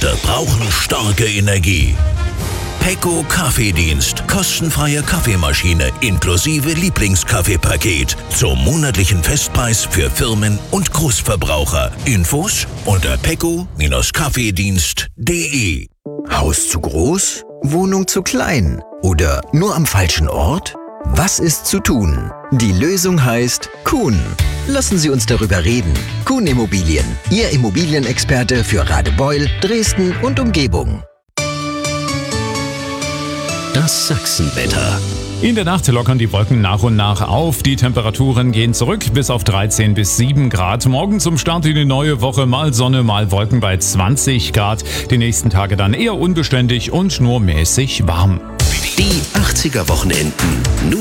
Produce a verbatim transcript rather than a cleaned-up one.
Geschäfte brauchen starke Energie. Pecco Kaffeedienst. Kostenfreie Kaffeemaschine inklusive Lieblingskaffeepaket zum monatlichen Festpreis für Firmen und Großverbraucher. Infos unter pecco Kaffeedienst punkt de. Haus zu groß? Wohnung zu klein? Oder nur am falschen Ort? Was ist zu tun? Die Lösung heißt Kuhn. Lassen Sie uns darüber reden. Kuhn Immobilien, Ihr Immobilienexperte für Radebeul, Dresden und Umgebung. Das Sachsenwetter. In der Nacht lockern die Wolken nach und nach auf. Die Temperaturen gehen zurück bis auf dreizehn bis sieben Grad. Morgen zum Start in die neue Woche mal Sonne, mal Wolken bei zwanzig Grad. Die nächsten Tage dann eher unbeständig und nur mäßig warm. Die achtziger Wochenenden. Nur